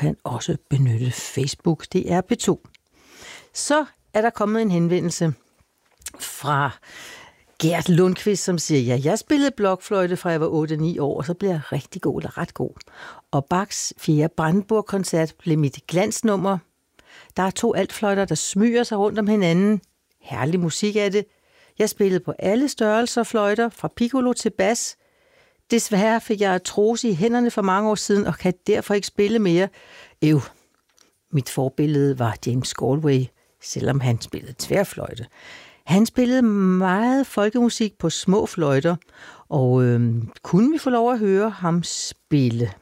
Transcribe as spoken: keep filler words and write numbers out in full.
kan også benytte Facebook. Det er P to. Så er der kommet en henvendelse fra Gert Lundqvist, som siger, ja, jeg spillede blokfløjte fra jeg var otte ni år, og så blev jeg rigtig god, eller ret god. Og Bachs fjerde Brandenburg-koncert blev mit glansnummer. Der er to altfløjter, der smyger sig rundt om hinanden. Herlig musik er det. Jeg spillede på alle størrelser fløjter, fra piccolo til bas. Desværre fik jeg artrose i hænderne for mange år siden, og kan derfor ikke spille mere. Øv. Mit forbillede var James Galway, selvom han spillede tværfløjte. Han spillede meget folkemusik på små fløjter, og øh, kunne vi få lov at høre ham spille?